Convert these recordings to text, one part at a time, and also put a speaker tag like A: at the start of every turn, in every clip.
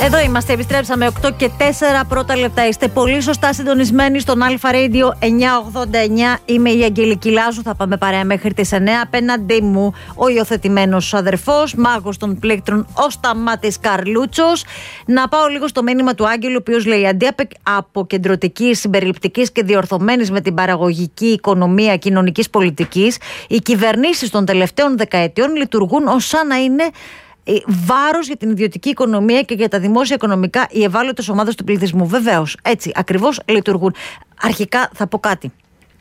A: Εδώ είμαστε, επιστρέψαμε 8 και 4 πρώτα λεπτά. Είστε πολύ σωστά συντονισμένοι στον Αλφα Radio 989. Είμαι η Αγγελική Λάζου, θα πάμε παρέα μέχρι τις 9. Απέναντί μου ο υιοθετημένος αδερφός, μάγος των πλήκτρων, ο Σταμάτης Καρλούτσος. Να πάω λίγο στο μήνυμα του Άγγελου, ο οποίος λέει: αντί αποκεντρωτικής, συμπεριληπτικής και διορθωμένης με την παραγωγική οικονομία κοινωνικής πολιτικής, οι κυβερνήσεις των τελευταίων δεκαετιών λειτουργούν ως σαν να είναι βάρος για την ιδιωτική οικονομία και για τα δημόσια οικονομικά οι ευάλωτες ομάδες του πληθυσμού. Βεβαίως, έτσι ακριβώς λειτουργούν. Αρχικά θα πω κάτι.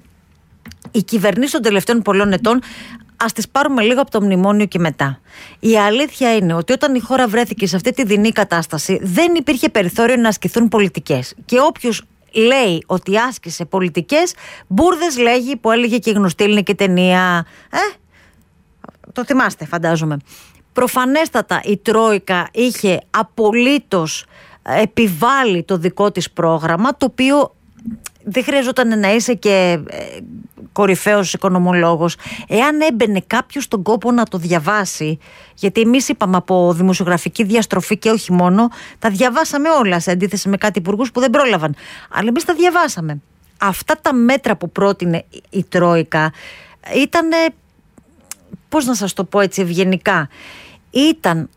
A: Οι κυβερνήσεις των τελευταίων πολλών ετών, ας τις πάρουμε λίγο από το μνημόνιο και μετά. Η αλήθεια είναι ότι όταν η χώρα βρέθηκε σε αυτή τη δεινή κατάσταση, δεν υπήρχε περιθώριο να ασκηθούν πολιτικές. Και όποιος λέει ότι άσκησε πολιτικές, μπουρδες λέγει, που έλεγε και η γνωστή ελληνική ταινία. Το θυμάστε, φαντάζομαι. Προφανέστατα η Τρόικα είχε απολύτως επιβάλει το δικό της πρόγραμμα, το οποίο δεν χρειαζόταν να είσαι και κορυφαίος οικονομολόγος. Εάν έμπαινε κάποιος στον κόπο να το διαβάσει, γιατί εμείς είπαμε από δημοσιογραφική διαστροφή και όχι μόνο, τα διαβάσαμε όλα σε αντίθεση με κάτι υπουργούς που δεν πρόλαβαν. Αλλά εμείς τα διαβάσαμε. Αυτά τα μέτρα που πρότεινε η Τρόικα ήταν, πώς να σας το πω έτσι ευγενικά, ήταν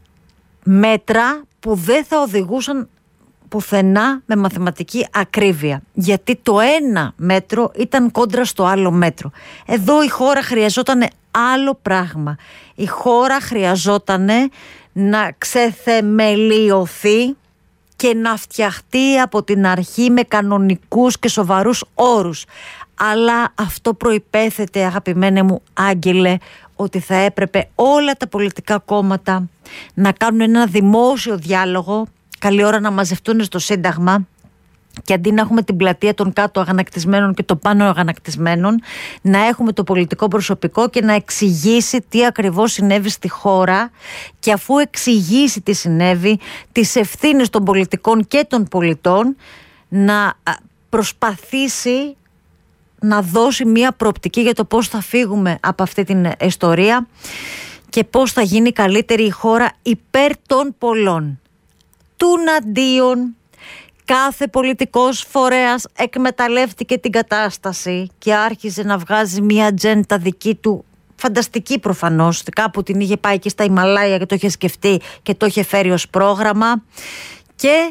A: μέτρα που δεν θα οδηγούσαν πουθενά με μαθηματική ακρίβεια, γιατί το ένα μέτρο ήταν κόντρα στο άλλο μέτρο. Εδώ η χώρα χρειαζόταν άλλο πράγμα. Η χώρα χρειαζόταν να ξεθεμελιωθεί και να φτιαχτεί από την αρχή με κανονικούς και σοβαρούς όρους. Αλλά αυτό προϋπέθεται, αγαπημένε μου Άγγελε, ότι θα έπρεπε όλα τα πολιτικά κόμματα να κάνουν ένα δημόσιο διάλογο, καλή ώρα να μαζευτούν στο Σύνταγμα, και αντί να έχουμε την πλατεία των κάτω αγανακτισμένων και των πάνω αγανακτισμένων, να έχουμε το πολιτικό προσωπικό και να εξηγήσει τι ακριβώς συνέβη στη χώρα, και αφού εξηγήσει τι συνέβη, τις ευθύνες των πολιτικών και των πολιτών, να προσπαθήσει να δώσει μια προοπτική για το πώς θα φύγουμε από αυτή την ιστορία και πώς θα γίνει καλύτερη η χώρα υπέρ των πολλών. Τουναντίον, κάθε πολιτικός φορέας εκμεταλλεύτηκε την κατάσταση και άρχισε να βγάζει μια ατζέντα δική του, φανταστική προφανώς, κάπου την είχε πάει και στα Ιμαλάια και το είχε σκεφτεί και το είχε φέρει ως πρόγραμμα, και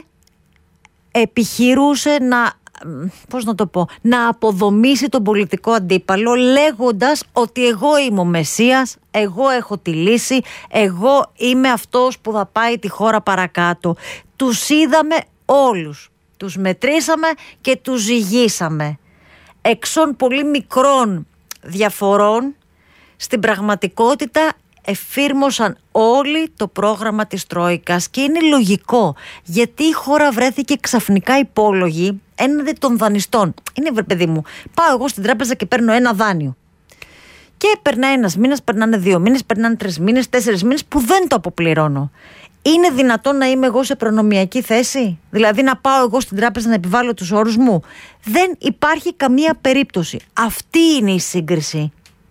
A: επιχειρούσε να αποδομήσει τον πολιτικό αντίπαλο, λέγοντας ότι εγώ είμαι ο Μεσσίας, εγώ έχω τη λύση, εγώ είμαι αυτός που θα πάει τη χώρα παρακάτω. Τους είδαμε όλους, τους μετρήσαμε και τους ζυγίσαμε. Εξών πολύ μικρών διαφορών, στην πραγματικότητα εφήρμοσαν όλοι το πρόγραμμα της Τρόικας, και είναι λογικό, γιατί η χώρα βρέθηκε ξαφνικά υπόλογη έναντι των δανειστών. Είναι, βρε παιδί μου, πάω εγώ στην τράπεζα και παίρνω ένα δάνειο και περνάει ένας μήνας, περνάνε 2 μήνες, περνάνε 3 μήνες, 4 μήνες που δεν το αποπληρώνω. Είναι δυνατόν να είμαι εγώ σε προνομιακή θέση? Δηλαδή να πάω εγώ στην τράπεζα να επιβάλλω τους όρους μου? Δεν υπάρχει καμία περίπτωση. Αυτή είναι η σύγκριση.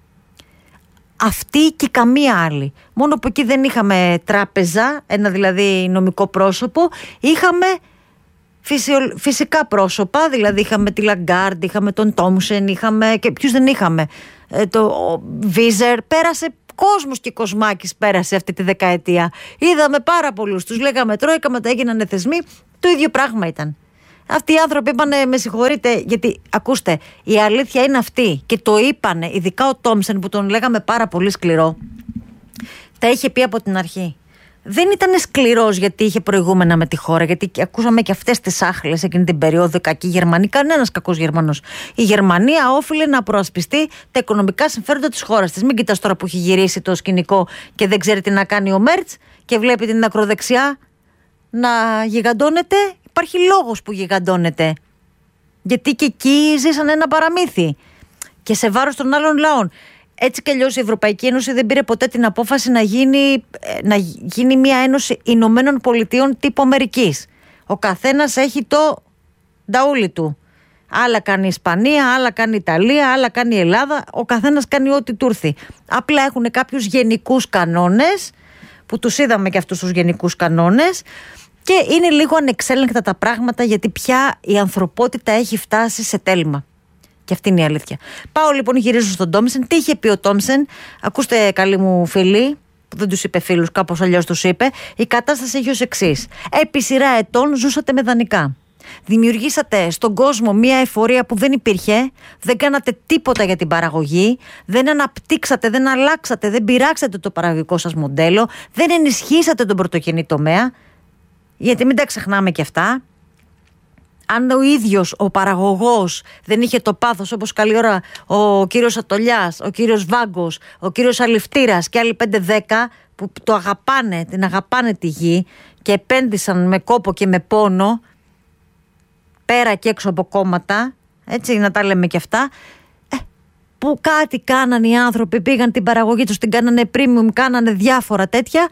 A: Αυτή και καμία άλλη. Μόνο που εκεί δεν είχαμε τράπεζα, ένα δηλαδή νομικό πρόσωπο, είχαμε φυσικά πρόσωπα, δηλαδή είχαμε τη Λαγκάρντ, είχαμε τον Τόμσεν, είχαμε, και ποιους δεν είχαμε, το Βίζερ. Πέρασε κόσμος και κοσμάκης, πέρασε αυτή τη δεκαετία. Είδαμε πάρα πολλούς, τους λέγαμε Τρόικα, μετά έγιναν θεσμοί, το ίδιο πράγμα ήταν. Αυτοί οι άνθρωποι είπανε, με συγχωρείτε, γιατί ακούστε, η αλήθεια είναι αυτή, και το είπανε, ειδικά ο Τόμσεν που τον λέγαμε πάρα πολύ σκληρό, τα είχε πει από την αρχή. Δεν ήταν σκληρός γιατί είχε προηγούμενα με τη χώρα, γιατί ακούσαμε και αυτές τις άχλες εκείνη την περίοδο, κακοί Γερμανοί, κανένας κακός Γερμανός. Η Γερμανία όφιλε να προασπιστεί τα οικονομικά συμφέροντα της χώρας της. Μην κοιτάς τώρα που έχει γυρίσει το σκηνικό και δεν ξέρει τι να κάνει ο Μέρτς και βλέπει την ακροδεξιά να γιγαντώνεται. Υπάρχει λόγος που γιγαντώνεται. Γιατί και εκεί ζήσαν ένα παραμύθι και σε βάρος των άλλων λαών. Έτσι κι αλλιώς η Ευρωπαϊκή Ένωση δεν πήρε ποτέ την απόφαση να γίνει μια ένωση Ηνωμένων Πολιτειών τύπου Αμερικής. Ο καθένας έχει το νταούλι του. Άλλα κάνει η Ισπανία, άλλα κάνει η Ιταλία, άλλα κάνει η Ελλάδα. Ο καθένας κάνει ό,τι του έρθει. Απλά έχουν κάποιους γενικούς κανόνες, που τους είδαμε και αυτούς τους γενικούς κανόνες, Και είναι λίγο ανεξέλεγκτα τα πράγματα, γιατί πια η ανθρωπότητα έχει φτάσει σε τέλμα. Και αυτή είναι η αλήθεια. Πάω λοιπόν, γυρίζω στον Τόμσεν. Τι είχε πει ο Τόμσεν? Ακούστε, καλοί μου φίλοι, που δεν τους είπε φίλους, κάπως αλλιώς τους είπε. Η κατάσταση έχει ως εξής. Επί σειρά ετών ζούσατε με δανεικά. Δημιουργήσατε στον κόσμο μια εφορία που δεν υπήρχε. Δεν κάνατε τίποτα για την παραγωγή. Δεν αναπτύξατε, δεν αλλάξατε, δεν πειράξατε το παραγωγικό σας μοντέλο. Δεν ενισχύσατε τον πρωτογενή τομέα. Γιατί μην τα ξεχνάμε και αυτά. Αν ο ίδιος ο παραγωγός δεν είχε το πάθος, όπως καλή ώρα ο κύριος Ατολιάς, ο κύριος Βάγκος, ο κύριος Αληφτήρας και άλλοι 5-10 που το αγαπάνε, την αγαπάνε τη γη και επένδυσαν με κόπο και με πόνο πέρα και έξω από κόμματα, έτσι να τα λέμε και αυτά, που κάτι κάνανε οι άνθρωποι, πήγαν την παραγωγή τους, την κάνανε premium, κάνανε διάφορα τέτοια.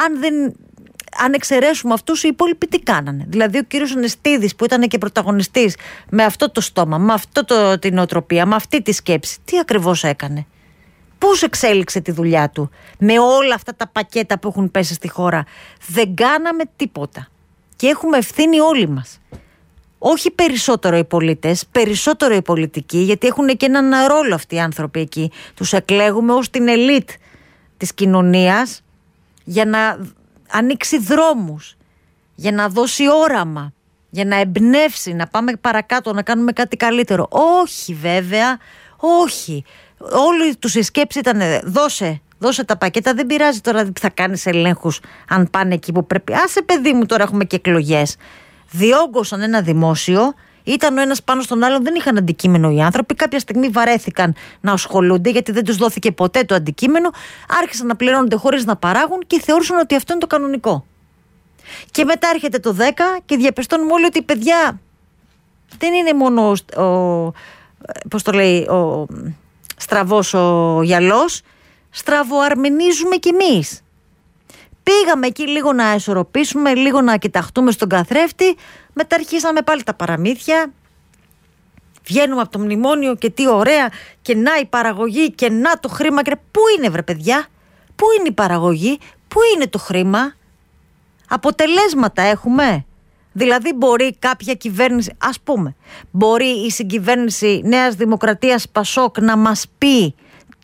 A: Αν εξαιρέσουμε αυτούς, οι υπόλοιποι τι κάνανε? Δηλαδή ο κύριος Ανεστίδης, που ήταν και πρωταγωνιστής με αυτό το στόμα, με αυτό την νοοτροπία, με αυτή τη σκέψη, τι ακριβώς έκανε? Πώς εξέλιξε τη δουλειά του με όλα αυτά τα πακέτα που έχουν πέσει στη χώρα? Δεν κάναμε τίποτα. Και έχουμε ευθύνη όλοι μας. Όχι περισσότερο οι πολίτες, περισσότερο οι πολιτικοί, γιατί έχουν και έναν ρόλο αυτοί οι άνθρωποι εκεί. Τους εκλέγουμε ως την ελίτ της κοινωνίας για να ανοίξει δρόμους, για να δώσει όραμα, για να εμπνεύσει, να πάμε παρακάτω, να κάνουμε κάτι καλύτερο. Όχι βέβαια, όχι. Όλη τους η σκέψη ήταν δώσε τα πακέτα, δεν πειράζει τώρα τι θα κάνεις ελέγχους αν πάνε εκεί που πρέπει. Άσε παιδί μου, τώρα έχουμε και εκλογές. Διόγκωσαν ένα δημόσιο, ήταν ο ένας πάνω στον άλλον, δεν είχαν αντικείμενο οι άνθρωποι. Κάποια στιγμή βαρέθηκαν να ασχολούνται, γιατί δεν τους δόθηκε ποτέ το αντικείμενο. Άρχισαν να πληρώνονται χωρίς να παράγουν και θεώρησαν ότι αυτό είναι το κανονικό. Και μετά έρχεται το 10 και διαπιστώνουμε όλοι ότι, παιδιά, δεν είναι μόνο ο στραβός ο γυαλός, στραβοαρμενίζουμε κι εμείς. Πήγαμε εκεί λίγο να ισορροπήσουμε, λίγο να κοιταχτούμε στον καθρέφτη. Μετά αρχίσαμε πάλι τα παραμύθια. Βγαίνουμε από το μνημόνιο και τι ωραία. Και να η παραγωγή και να το χρήμα. Πού είναι βρε παιδιά? Πού είναι η παραγωγή? Πού είναι το χρήμα? Αποτελέσματα έχουμε? Δηλαδή μπορεί κάποια κυβέρνηση, ας πούμε, μπορεί η συγκυβέρνηση Νέας Δημοκρατίας Πασόκ να μας πει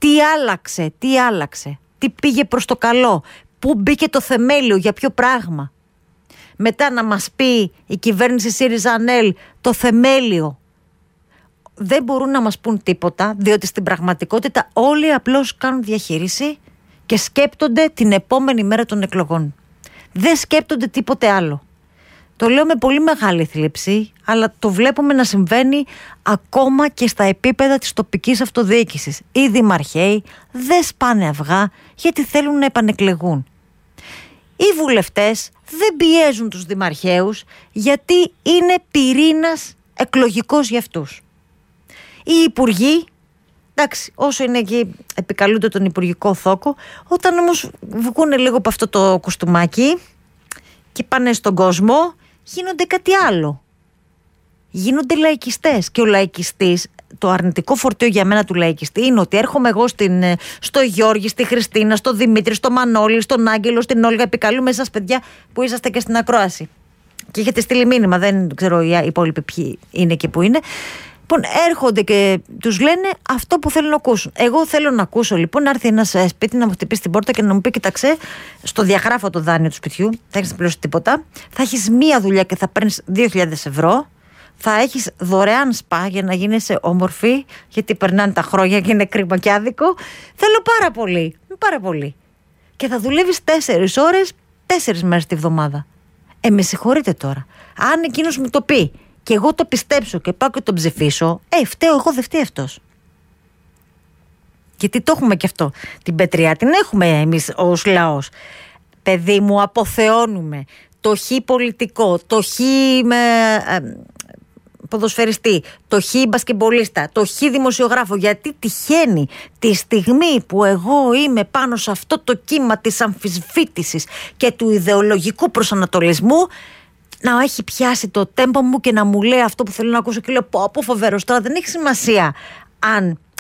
A: τι άλλαξε, τι πήγε προς το καλό, πού μπήκε το θεμέλιο, για ποιο πράγμα? Μετά να μας πει η κυβέρνηση ΣΥΡΙΖΑ ΑΝΕΛ το θεμέλιο. Δεν μπορούν να μας πούν τίποτα, διότι στην πραγματικότητα όλοι απλώς κάνουν διαχείριση και σκέπτονται την επόμενη μέρα των εκλογών. Δεν σκέπτονται τίποτε άλλο. Το λέω με πολύ μεγάλη θλίψη, αλλά το βλέπουμε να συμβαίνει ακόμα και στα επίπεδα της τοπικής αυτοδιοίκησης. Οι δημαρχαίοι δεν σπάνε αυγά γιατί θέλουν να επανεκλεγούν. Οι βουλευτές δεν πιέζουν τους δημαρχαίους γιατί είναι πυρήνας εκλογικός για αυτούς. Οι υπουργοί, εντάξει, όσο είναι εκεί επικαλούνται τον υπουργικό θόκο, όταν όμως βγουν λίγο από αυτό το κουστούμάκι και πάνε στον κόσμο, γίνονται κάτι άλλο. Γίνονται λαϊκιστές. Και ο λαϊκιστής, το αρνητικό φορτίο για μένα του λαϊκιστή είναι ότι έρχομαι εγώ στο Γιώργη, στη Χριστίνα, στο Δημήτρη, στο Μανώλη, στον Άγγελο, στην Όλγα, επικαλούμε εσάς παιδιά που είσαστε και στην ακρόαση και έχετε στείλει μήνυμα, δεν ξέρω οι υπόλοιποι ποιοι είναι και που είναι. Λοιπόν, έρχονται και τους λένε αυτό που θέλουν να ακούσουν. Εγώ θέλω να ακούσω λοιπόν να έρθει ένας σπίτι να μου χτυπήσει την πόρτα και να μου πει: κοίταξε, στο διαγράφω το δάνειο του σπιτιού, θα έχεις να πληρώσει τίποτα. Θα έχεις μία δουλειά και θα παίρνεις 2.000 ευρώ. Θα έχεις δωρεάν σπα για να γίνεσαι όμορφη, γιατί περνάνε τα χρόνια και είναι κρίμα και άδικο. Θέλω πάρα πολύ, πάρα πολύ. Και θα δουλεύεις 4 ώρες, 4 μέρες τη βδομάδα. Με συγχωρείτε τώρα. Αν εκείνος μου το πει και εγώ το πιστέψω και πάω και τον ψηφίσω, φταίω εγώ, δεν φταίει αυτός. Γιατί το έχουμε και αυτό. Την πετριά την έχουμε εμείς ως λαός. Παιδί μου, αποθεώνουμε το χ πολιτικό, το χ με ποδοσφαιριστή, το χ μπασκεμπολίστα, το χ δημοσιογράφο. Γιατί τυχαίνει τη στιγμή που εγώ είμαι πάνω σε αυτό το κύμα της αμφισβήτησης και του ιδεολογικού προσανατολισμού, να έχει πιάσει το τέμπο μου και να μου λέει αυτό που θέλω να ακούσω και λέω πω φοβερός. Τώρα δεν έχει σημασία αν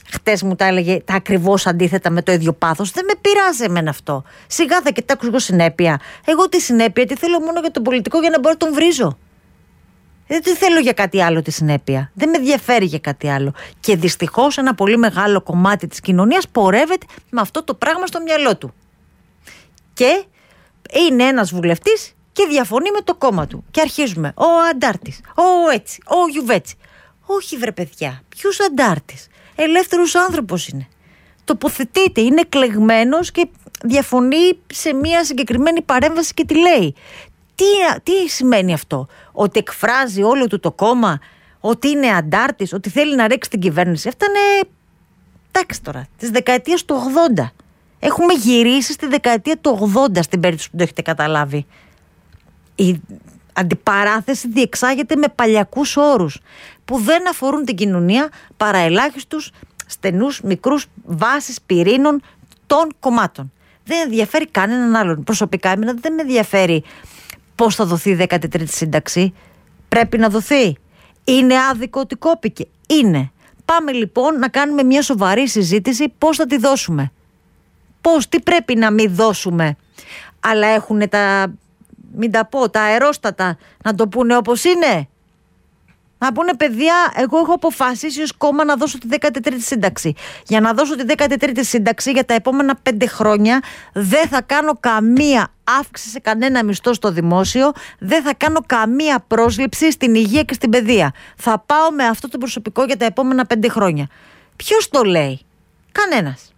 A: χτες μου τα έλεγε τα ακριβώς αντίθετα με το ίδιο πάθος. Δεν με πειράζει εμένα αυτό. Σιγά θα κοιτάξω εγώ συνέπεια. Εγώ τη συνέπεια τη θέλω μόνο για τον πολιτικό για να μπορώ να τον βρίζω. Δεν τη θέλω για κάτι άλλο τη συνέπεια. Δεν με ενδιαφέρει για κάτι άλλο. Και δυστυχώς ένα πολύ μεγάλο κομμάτι της κοινωνίας πορεύεται με αυτό το πράγμα στο μυαλό του. Και είναι ένας βουλευτής και διαφωνεί με το κόμμα του. Και αρχίζουμε. Ο αντάρτης. Ο έτσι. Ο γιουβέτσι. Όχι βρε παιδιά. Ποιος αντάρτης? Ελεύθερος άνθρωπος είναι. Τοποθετείται. Είναι εκλεγμένος και διαφωνεί σε μια συγκεκριμένη παρέμβαση και τη λέει. Τι σημαίνει αυτό? Ότι εκφράζει όλο του το κόμμα, ότι είναι αντάρτης, ότι θέλει να ρίξει την κυβέρνηση? Αυτά είναι, εντάξει τώρα, της δεκαετίας του 80. Έχουμε γυρίσει στη δεκαετία του 80 στην περίπτωση που το έχετε καταλάβει. Η αντιπαράθεση διεξάγεται με παλιακούς όρους που δεν αφορούν την κοινωνία παρά ελάχιστους, στενούς, μικρούς βάσεις πυρήνων των κομμάτων. Δεν ενδιαφέρει κανέναν άλλον. Προσωπικά εμένα δεν με ενδιαφέρει πώς θα δοθεί η 13η σύνταξη. Πρέπει να δοθεί. Είναι άδικο ότι κόπηκε? Είναι. Πάμε λοιπόν να κάνουμε μια σοβαρή συζήτηση πώς θα τη δώσουμε. Πώς, τι πρέπει να μην δώσουμε? Αλλά έχουν τα, μην τα πω, τα αερόστατα να το πούνε όπως είναι. Να πούνε παιδιά, εγώ έχω αποφασίσει ως κόμμα να δώσω τη 13η σύνταξη. Για να δώσω τη 13η σύνταξη για τα επόμενα 5 χρόνια δεν θα κάνω καμία αύξηση σε κανένα μισθό στο δημόσιο, δεν θα κάνω καμία πρόσληψη στην υγεία και στην παιδεία. Θα πάω με αυτό το προσωπικό για τα επόμενα 5 χρόνια. Ποιος το λέει? Κανένας.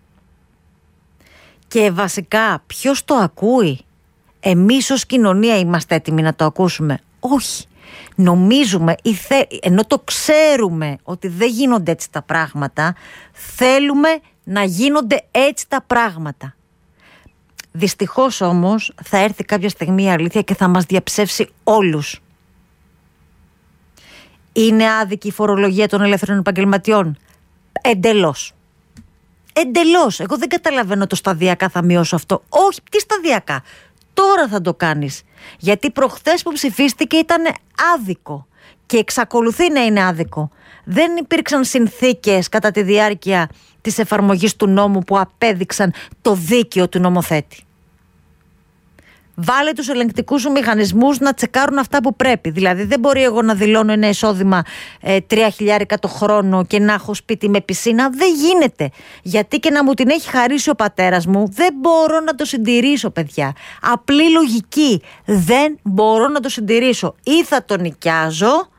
A: Και βασικά ποιος το ακούει? Εμείς ως κοινωνία είμαστε έτοιμοι να το ακούσουμε? Όχι. Νομίζουμε, ενώ το ξέρουμε ότι δεν γίνονται έτσι τα πράγματα, θέλουμε να γίνονται έτσι τα πράγματα. Δυστυχώς όμως θα έρθει κάποια στιγμή η αλήθεια και θα μας διαψεύσει όλους. Είναι άδικη η φορολογία των ελεύθερων επαγγελματιών? Εντελώς. Εντελώς. Εγώ δεν καταλαβαίνω το σταδιακά θα μειώσω αυτό. Όχι, τι σταδιακά? Τώρα θα το κάνεις. Γιατί προχθές που ψηφίστηκε ήταν άδικο και εξακολουθεί να είναι άδικο. Δεν υπήρξαν συνθήκες κατά τη διάρκεια της εφαρμογής του νόμου που απέδειξαν το δίκαιο του νομοθέτη. Βάλε τους ελεγκτικούς σου μηχανισμούς να τσεκάρουν αυτά που πρέπει. Δηλαδή δεν μπορεί εγώ να δηλώνω ένα εισόδημα 3.000 το χρόνο και να έχω σπίτι με πισίνα. Δεν γίνεται. Γιατί και να μου την έχει χαρίσει ο πατέρας μου, δεν μπορώ να το συντηρήσω, παιδιά. Απλή λογική. Δεν μπορώ να το συντηρήσω. Ή θα το νοικιάζω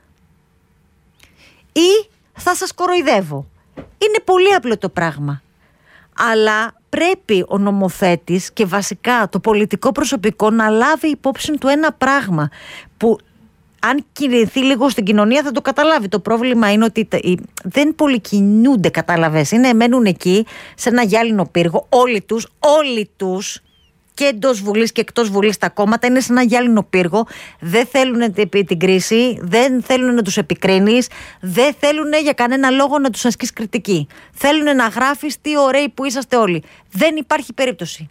A: ή θα σας κοροϊδεύω. Είναι πολύ απλό το πράγμα. Αλλά πρέπει ο νομοθέτης και βασικά το πολιτικό προσωπικό να λάβει υπόψη του ένα πράγμα που αν κινηθεί λίγο στην κοινωνία θα το καταλάβει. Το πρόβλημα είναι ότι δεν πολυκινούνται, κατάλαβες. Μένουν εκεί σε ένα γυάλινο πύργο όλοι τους και εντός Βουλής και εκτός Βουλής τα κόμματα είναι σε ένα γυάλινο πύργο. Δεν θέλουν την κρίση, δεν θέλουν να τους επικρίνεις, δεν θέλουν για κανένα λόγο να τους ασκείς κριτική. Θέλουν να γράφεις τι ωραίοι που είσαστε όλοι. Δεν υπάρχει περίπτωση.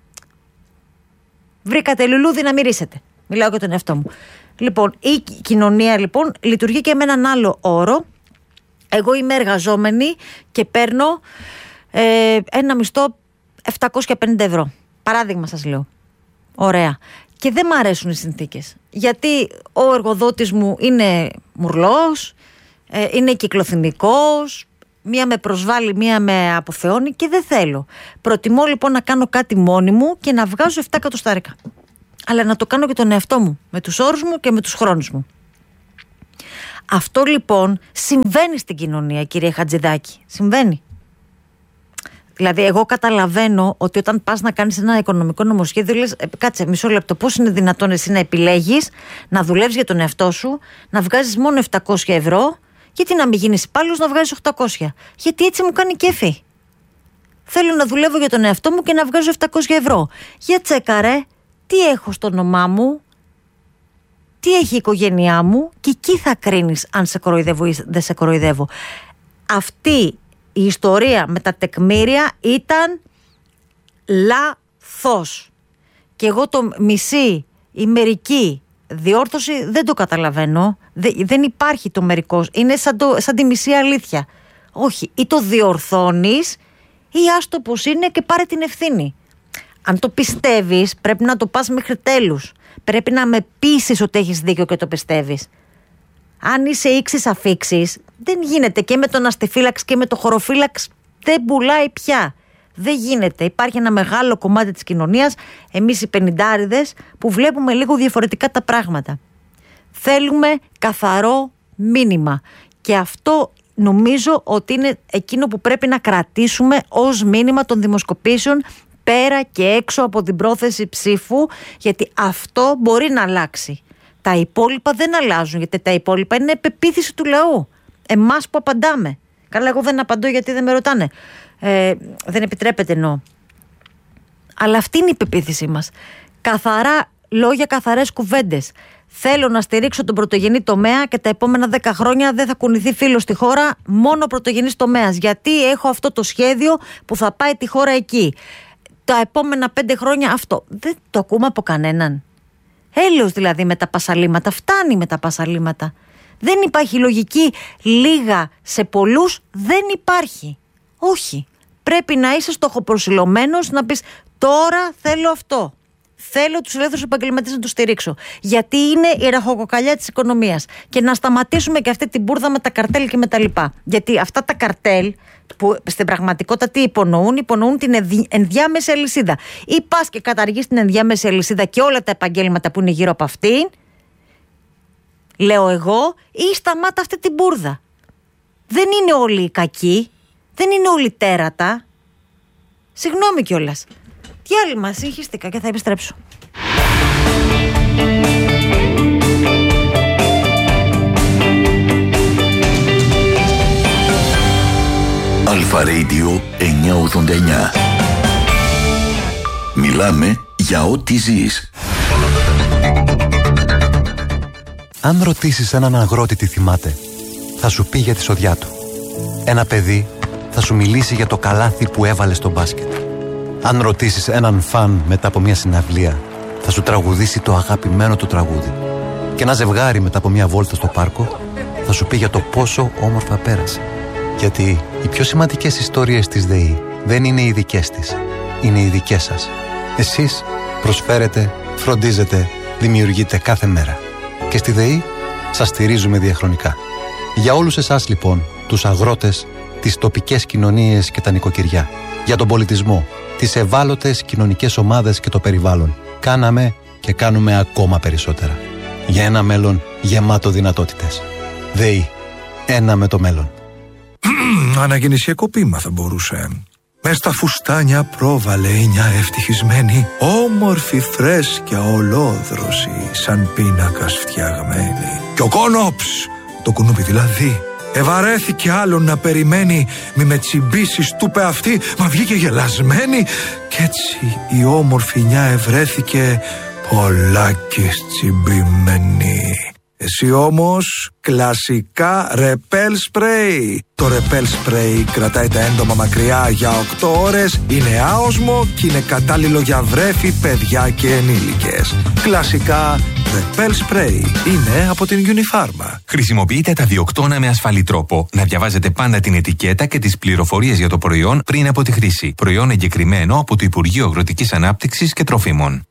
A: Βρήκατε λουλούδι να μυρίσετε. Μιλάω για τον εαυτό μου. Λοιπόν, η κοινωνία λοιπόν λειτουργεί και με έναν άλλο όρο. Εγώ είμαι εργαζόμενη και παίρνω ένα μισθό 750 ευρώ. Παράδειγμα σας λέω. Ωραία. Και δεν μ' αρέσουν οι συνθήκες. Γιατί ο εργοδότης μου είναι μουρλός, είναι κυκλοθυμικός, μία με προσβάλλει, μία με αποθεώνει και δεν θέλω. Προτιμώ λοιπόν να κάνω κάτι μόνη μου και να βγάζω 7 εκατοστάρικα. Αλλά να το κάνω και τον εαυτό μου, με τους όρους μου και με τους χρόνους μου. Αυτό λοιπόν συμβαίνει στην κοινωνία, κύριε Χατζηδάκη. Συμβαίνει. Δηλαδή, εγώ καταλαβαίνω ότι όταν πας να κάνεις ένα οικονομικό νομοσχέδιο, λες, κάτσε μισό λεπτό, πώς είναι δυνατόν εσύ να επιλέγεις να δουλεύεις για τον εαυτό σου, να βγάζεις μόνο 700 ευρώ, γιατί να μην γίνεις υπάλληλος να βγάζεις 800? Γιατί έτσι μου κάνει κέφι. Θέλω να δουλεύω για τον εαυτό μου και να βγάζω 700 ευρώ. Για τσέκαρε, τι έχω στο όνομά μου, τι έχει η οικογένειά μου, και εκεί θα κρίνεις αν σε κοροϊδεύω ή δεν σε κοροϊδεύω. Αυτή η ιστορία με τα τεκμήρια ήταν λάθος. Και εγώ το μισή ή μερική διόρθωση δεν το καταλαβαίνω. Δεν υπάρχει το μερικός. Είναι σαν τη μισή αλήθεια. Όχι, ή το διορθώνεις ή άστο πως είναι και πάρε την ευθύνη. Αν το πιστεύεις, πρέπει να το πας μέχρι τέλους. Πρέπει να με πείσεις ότι έχεις δίκιο και το πιστεύεις. Αν είσαι ήξεις αφήξεις, δεν γίνεται. Και με τον αστιφύλαξ και με το χωροφύλαξ δεν πουλάει πια. Δεν γίνεται. Υπάρχει ένα μεγάλο κομμάτι της κοινωνίας, εμείς οι πενηντάριδες, που βλέπουμε λίγο διαφορετικά τα πράγματα. Θέλουμε καθαρό μήνυμα. Και αυτό νομίζω ότι είναι εκείνο που πρέπει να κρατήσουμε ως μήνυμα των δημοσκοπήσεων, πέρα και έξω από την πρόθεση ψήφου, γιατί αυτό μπορεί να αλλάξει. Τα υπόλοιπα δεν αλλάζουν, γιατί τα υπόλοιπα είναι πεποίθηση του λαού. Εμάς που απαντάμε. Καλά, εγώ δεν απαντώ γιατί δεν με ρωτάνε. Δεν επιτρέπεται εννοώ. Αλλά αυτή είναι η πεποίθησή μας. Καθαρά λόγια, καθαρές κουβέντες. Θέλω να στηρίξω τον πρωτογενή τομέα και τα επόμενα 10 χρόνια δεν θα κουνηθεί φύλλος στη χώρα, μόνο πρωτογενής τομέας. Γιατί έχω αυτό το σχέδιο που θα πάει τη χώρα εκεί. Τα επόμενα 5 χρόνια αυτό. Δεν το ακούμε από κανέναν. Έλεος δηλαδή με τα πασαλήματα. Φτάνει με τα πασαλήματα. Δεν υπάρχει λογική. Λίγα σε πολλούς δεν υπάρχει. Όχι. Πρέπει να είσαι στοχοπροσιλωμένος, να πεις τώρα θέλω αυτό. Θέλω τους ελεύθερους επαγγελματίες να τους στηρίξω. Γιατί είναι η ραχοκοκαλιά της οικονομίας. Και να σταματήσουμε και αυτή την μπουρδα με τα καρτέλ και με τα λοιπά. Γιατί αυτά τα καρτέλ που στην πραγματικότητα τι υπονοούν την ενδιάμεση αλυσίδα. Ή πας και καταργείς την ενδιάμεση αλυσίδα και όλα τα επαγγέλματα που είναι γύρω από αυτήν, λέω εγώ, ή σταμάτα αυτή την μπουρδα. Δεν είναι όλοι κακοί, δεν είναι όλοι τέρατα. Συγγνώμη κιόλας. Διάλειμμα, συγχύστηκα και θα επιστρέψω.
B: Αλφα Radio 989. Μιλάμε για ό,τι ζεις.
C: Αν ρωτήσεις έναν αγρότη τι θυμάται, θα σου πει για τη σοδιά του. Ένα παιδί θα σου μιλήσει για το καλάθι που έβαλε στο μπάσκετ. Αν ρωτήσεις έναν φαν μετά από μια συναυλία, θα σου τραγουδήσει το αγαπημένο του τραγούδι. Και ένα ζευγάρι μετά από μια βόλτα στο πάρκο θα σου πει για το πόσο όμορφα πέρασε. Γιατί οι πιο σημαντικές ιστορίες της ΔΕΗ δεν είναι οι δικές της, είναι οι δικές σας. Εσείς προσφέρετε, φροντίζετε, δημιουργείτε κάθε μέρα. Και στη ΔΕΗ σας στηρίζουμε διαχρονικά. Για όλους εσάς λοιπόν, τους αγρότες, τις τοπικές κοινωνίες και τα νοικοκυριά, για τον πολιτισμό, τις ευάλωτες κοινωνικές ομάδες και το περιβάλλον, κάναμε και κάνουμε ακόμα περισσότερα. Για ένα μέλλον γεμάτο δυνατότητες. ΔΕΗ. Ένα με το μέλλον.
D: Αναγεννησιακό ποίημα θα μπορούσε. Μες στα φουστάνια πρόβαλε μια ευτυχισμένη, όμορφη φρέσκια ολόδρωση, σαν πίνακας φτιαγμένη. Κι ο κόνοψ, το κουνούπι δηλαδή, ευαρέθηκε άλλον να περιμένει, μη με τσιμπήσεις του πε αυτή, μα βγήκε γελασμένη. Κι έτσι η όμορφη νιά ευρέθηκε πολλάκις τσιμπημένη. Εσύ όμως κλασικά ρεπέλ σπρέι. Το ρεπέλ σπρέι κρατάει τα έντομα μακριά για 8 ώρες, είναι άοσμο και είναι κατάλληλο για βρέφη, παιδιά και ενήλικες. Κλασικά ρεπέλ σπρέι είναι από την Unifarma.
E: Χρησιμοποιείτε τα διοκτώνα με ασφαλή τρόπο. Να διαβάζετε πάντα την ετικέτα και τις πληροφορίες για το προϊόν πριν από τη χρήση. Προϊόν εγκεκριμένο από το Υπουργείο Αγροτικής Ανάπτυξης και Τροφίμων.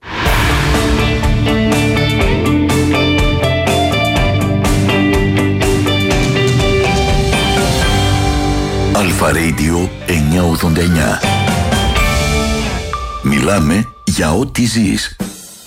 B: Αλφα Radio 989. Μιλάμε για ό,τι ζεις.